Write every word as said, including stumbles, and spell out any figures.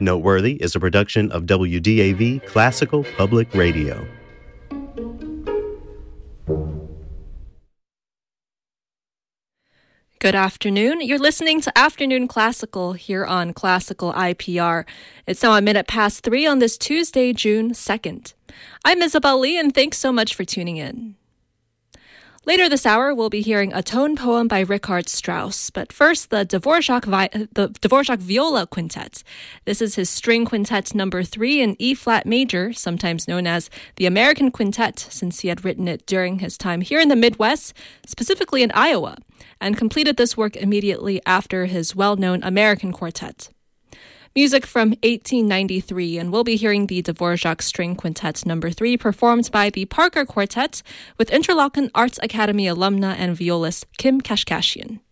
Noteworthy is a production of W D A V Classical Public Radio. Good afternoon. You're listening to Afternoon Classical here on Classical I P R. It's now a minute past three on this Tuesday, June second. I'm Isabel Lee, and thanks so much for tuning in. Later this hour, we'll be hearing a tone poem by Richard Strauss. But first, the Dvorak, Vi- the Dvorak Viola Quintet. This is his string quintet number three in E-flat major, sometimes known as the American Quintet, since he had written it during his time here in the Midwest, specifically in Iowa, and completed this work immediately after his well-known American Quartet. Music from eighteen ninety-three, and we'll be hearing the Dvorak String Quintet number three performed by the Parker Quartet with Interlochen Arts Academy alumna and violist Kim Kashkashian.